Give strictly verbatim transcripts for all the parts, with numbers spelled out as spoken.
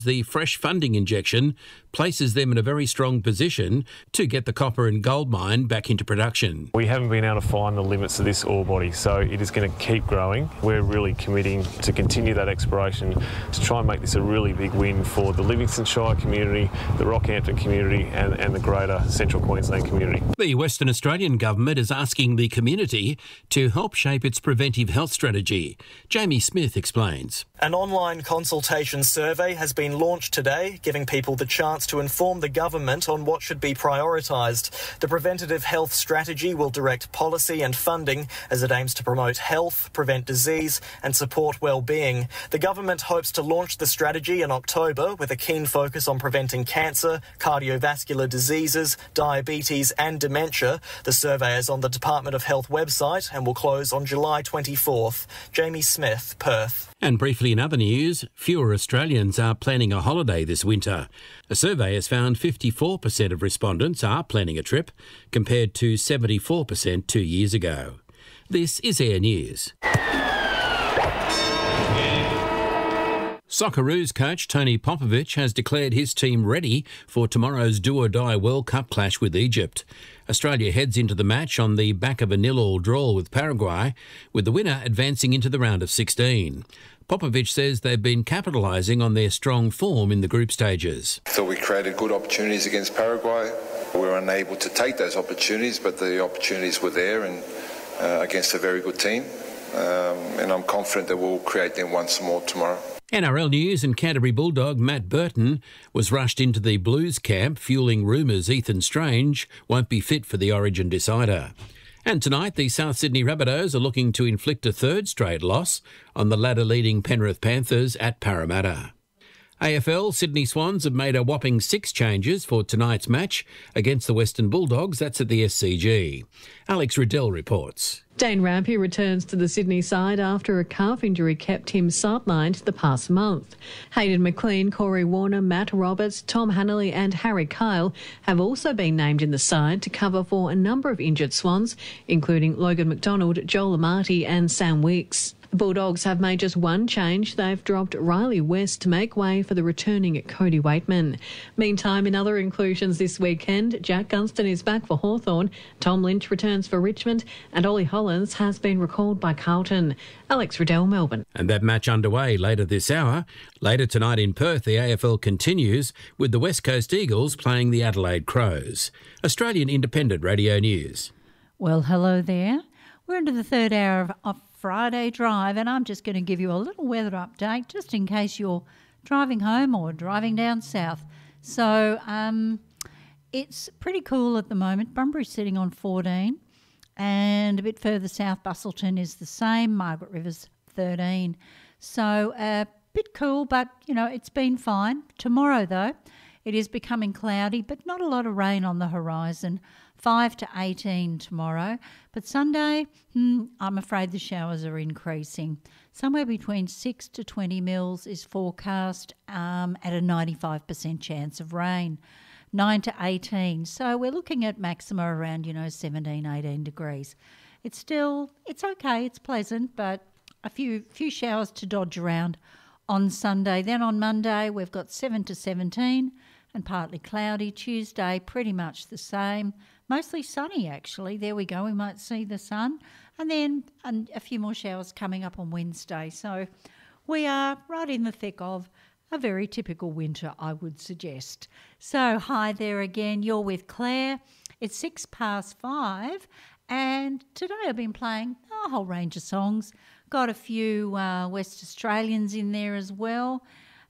The fresh funding injection places them in a very strong position to get the copper and gold mine back into production. We haven't been able to find the limits of this ore body, so it is going to keep growing. We're really committing to continue that exploration to try and make this a really big win for the Livingston Shire community, the Rockhampton community and, and the greater Central Queensland community. The Western Australian government is asking the community to help shape its preventive health strategy. Jamie Smith explains. An online consultation survey has been launched today, giving people the chance to inform the government on what should be prioritised. The preventative health strategy will direct policy and funding as it aims to promote health, prevent disease and support well-being. The government hopes to launch the strategy in October with a keen focus on preventing cancer, cardiovascular diseases, diabetes and dementia. The survey is on the Department of Health website and will close on July twenty-fourth. Jamie Smith, Perth. And briefly in other news, fewer Australians are planning a holiday this winter. A survey has found fifty-four percent of respondents are planning a trip, compared to seventy-four percent two years ago. This is Air News. Socceroos coach Tony Popovic has declared his team ready for tomorrow's do-or-die World Cup clash with Egypt. Australia heads into the match on the back of a nil-all draw with Paraguay, with the winner advancing into the round of sixteen. Popovic says they've been capitalising on their strong form in the group stages. So we created good opportunities against Paraguay. We were unable to take those opportunities, but the opportunities were there and uh, against a very good team. Um, and I'm confident that we'll create them once more tomorrow. N R L news, and Canterbury Bulldog Matt Burton was rushed into the Blues camp, fueling rumours Ethan Strange won't be fit for the Origin decider. And tonight, the South Sydney Rabbitohs are looking to inflict a third straight loss on the ladder-leading Penrith Panthers at Parramatta. A F L, Sydney Swans have made a whopping six changes for tonight's match against the Western Bulldogs. That's at the S C G. Alex Riddell reports. Dane Rampe returns to the Sydney side after a calf injury kept him sidelined the past month. Hayden McLean, Corey Warner, Matt Roberts, Tom Hannelly and Harry Kyle have also been named in the side to cover for a number of injured Swans, including Logan McDonald, Joel Amati and Sam Wicks. The Bulldogs have made just one change. They've dropped Riley West to make way for the returning Cody Waitman. Meantime, in other inclusions this weekend, Jack Gunston is back for Hawthorn, Tom Lynch returns for Richmond and Ollie Hollins has been recalled by Carlton. Alex Riddell, Melbourne. And that match underway later this hour. Later tonight in Perth, the A F L continues with the West Coast Eagles playing the Adelaide Crows. Australian Independent Radio News. Well, hello there. We're into the third hour of, of Friday Drive, and I'm just going to give you a little weather update just in case you're driving home or driving down south. So um, it's pretty cool at the moment. Bunbury's sitting on fourteen, and a bit further south, Busselton is the same. Margaret River's thirteen. So a uh, bit cool, but, you know, it's been fine. Tomorrow, though, it is becoming cloudy, but not a lot of rain on the horizon. five to eighteen tomorrow. But Sunday, hmm, I'm afraid the showers are increasing. Somewhere between six to twenty mils is forecast um, at a ninety-five percent chance of rain. nine to eighteen. So we're looking at maxima around, you know, seventeen, eighteen degrees. It's still, it's okay, it's pleasant, but a few few showers to dodge around on Sunday. Then on Monday, we've got seven to seventeen and partly cloudy. Tuesday, pretty much the same. Mostly sunny, actually. There we go. We might see the sun. And then um, a few more showers coming up on Wednesday. So we are right in the thick of a very typical winter, I would suggest. So hi there again. You're with Claire. It's six past five. And today I've been playing a whole range of songs. Got a few uh, West Australians in there as well.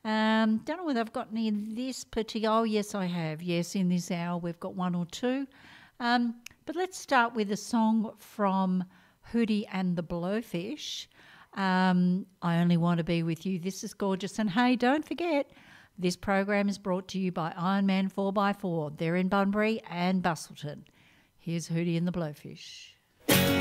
Um, don't know whether I've got any in this particular... Oh, yes, I have. Yes, in this hour we've got one or two. Um, but let's start with a song from Hootie and the Blowfish. Um, I Only Want to Be With You. This is gorgeous. And hey, don't forget, this program is brought to you by Ironman four by four. They're in Bunbury and Busselton. Here's Hootie and the Blowfish.